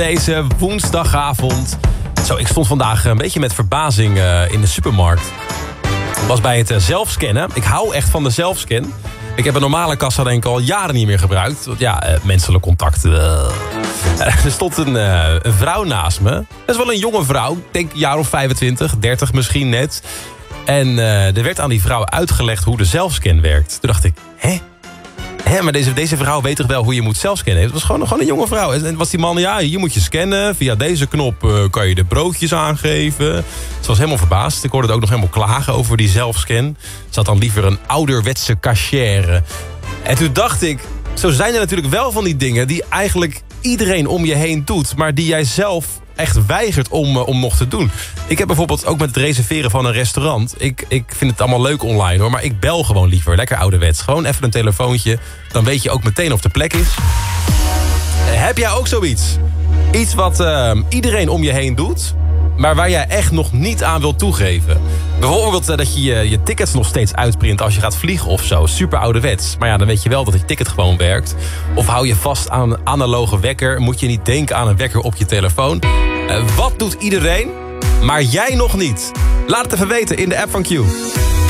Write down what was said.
Deze woensdagavond. Zo, ik stond vandaag een beetje met verbazing in de supermarkt. Ik was bij het zelfscannen. Ik hou echt van de zelfscan. Ik heb een normale kassa denk ik al jaren niet meer gebruikt. Want ja, menselijk contact. Er stond een vrouw naast me. Dat is wel een jonge vrouw. Ik denk een jaar of 25, 30 misschien net. En er werd aan die vrouw uitgelegd hoe de zelfscan werkt. Toen dacht ik, maar deze vrouw weet toch wel hoe je moet zelfscannen? Het was gewoon een jonge vrouw. En was die man, ja, hier moet je scannen. Via deze knop kan je de broodjes aangeven. Ze was helemaal verbaasd. Ik hoorde het ook nog helemaal klagen over die zelfscan. Ze had dan liever een ouderwetse cashier. En toen dacht ik, zo zijn er natuurlijk wel van die dingen die eigenlijk iedereen om je heen doet, maar die jij zelf echt weigert om nog te doen. Ik heb bijvoorbeeld ook met het reserveren van een restaurant. Ik vind het allemaal leuk online hoor, maar ik bel gewoon liever. Lekker ouderwets. Gewoon even een telefoontje. Dan weet je ook meteen of de plek is. Heb jij ook zoiets? Iets wat iedereen om je heen doet, maar waar jij echt nog niet aan wilt toegeven. Bijvoorbeeld dat je je tickets nog steeds uitprint als je gaat vliegen of zo. Super ouderwets. Maar ja, dan weet je wel dat het ticket gewoon werkt. Of hou je vast aan een analoge wekker. Moet je niet denken aan een wekker op je telefoon. Wat doet iedereen, maar jij nog niet? Laat het even weten in de app van Q.